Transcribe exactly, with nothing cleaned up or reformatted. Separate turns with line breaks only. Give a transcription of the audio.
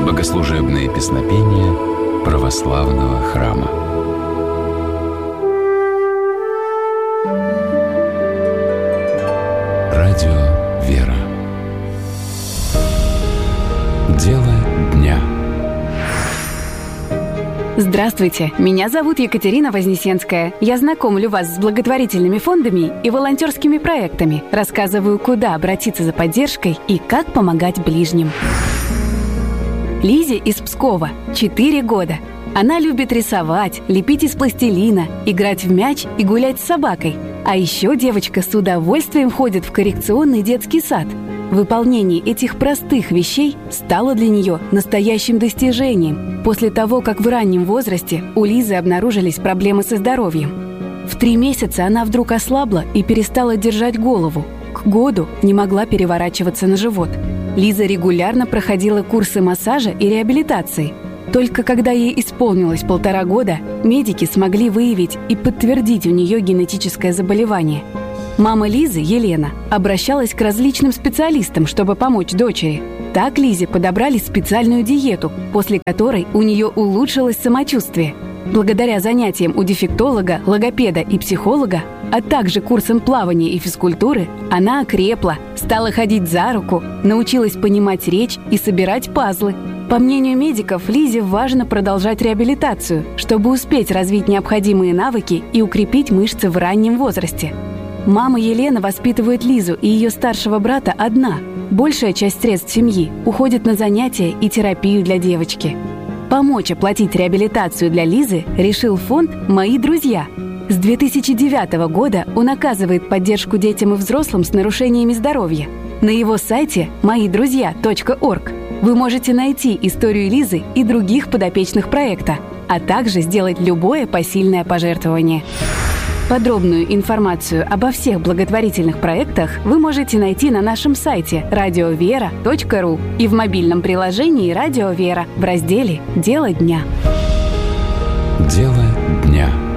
Богослужебные песнопения православного храма. Радио «Вера». Дело дня.
Здравствуйте, меня зовут Екатерина Вознесенская. Я знакомлю вас с благотворительными фондами и волонтерскими проектами, рассказываю, куда обратиться за поддержкой и как помогать ближним. Лизе из Пскова четыре года. Она любит рисовать, лепить из пластилина, играть в мяч и гулять с собакой. А еще девочка с удовольствием ходит в коррекционный детский сад. Выполнение этих простых вещей стало для нее настоящим достижением после того, как в раннем возрасте у Лизы обнаружились проблемы со здоровьем. В три месяца она вдруг ослабла и перестала держать голову. К году не могла переворачиваться на живот. Лиза регулярно проходила курсы массажа и реабилитации. Только когда ей исполнилось полтора года, медики смогли выявить и подтвердить у нее генетическое заболевание. Мама Лизы, Елена, обращалась к различным специалистам, чтобы помочь дочери. Так Лизе подобрали специальную диету, после которой у нее улучшилось самочувствие. Благодаря занятиям у дефектолога, логопеда и психолога, а также курсам плавания и физкультуры, она окрепла, стала ходить за руку, научилась понимать речь и собирать пазлы. По мнению медиков, Лизе важно продолжать реабилитацию, чтобы успеть развить необходимые навыки и укрепить мышцы в раннем возрасте. Мама Елена воспитывает Лизу и ее старшего брата одна. Большая часть средств семьи уходит на занятия и терапию для девочки. Помочь оплатить реабилитацию для Лизы решил фонд «Мои друзья». С две тысячи девятого года он оказывает поддержку детям и взрослым с нарушениями здоровья. На его сайте мои друзья точка орг вы можете найти историю Лизы и других подопечных проекта, а также сделать любое посильное пожертвование. Подробную информацию обо всех благотворительных проектах вы можете найти на нашем сайте радио вера точка ру и в мобильном приложении «Радио Вера» в разделе «Дело дня».
Дело дня.